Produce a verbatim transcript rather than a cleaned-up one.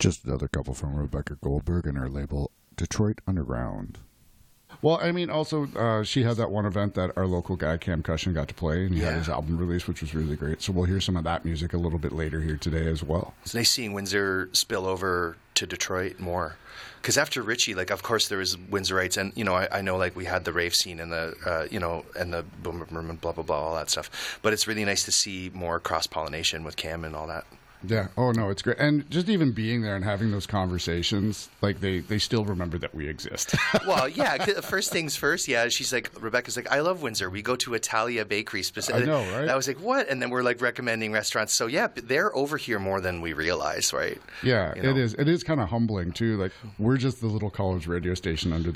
Just another couple from Rebecca Goldberg and her label Detroit Underground. Well, I mean, also, uh, she had that one event that our local guy, Cam Cushion, got to play, and he Yeah. had his album release, which was really great. So we'll hear some of that music a little bit later here today as well. It's nice seeing Windsor spill over to Detroit more. Because after Richie, like, of course, there was Windsorites, and, you know, I, I know, like, we had the rave scene and the, uh, you know, and the boom, boom, boom, blah, blah, blah, all that stuff. But it's really nice to see more cross-pollination with Cam and all that. Yeah. Oh, no, it's great. And just even being there and having those conversations, like, they, they still remember that we exist. Well, yeah, 'cause first things first, yeah, she's like, Rebecca's like, I love Windsor. We go to Italia Bakery. Specific. I know, right? I was like, what? And then we're, like, recommending restaurants. So, yeah, they're over here more than we realize, right? Yeah, You know? it is. It is kind of humbling, too. Like, we're just the little college radio station under